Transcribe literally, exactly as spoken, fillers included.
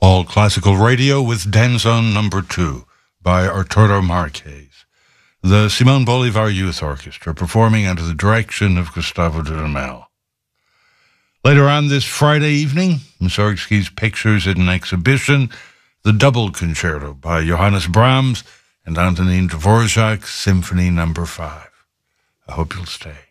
All Classical Radio with Danzón Number Two by Arturo Marquez. The Simón Bolívar Youth Orchestra performing under the direction of Gustavo Dudamel. Later on this Friday evening, Mussorgsky's pictures at an exhibition, the Double Concerto by Johannes Brahms and Antonin Dvorak, Symphony Number Five. I hope you'll stay.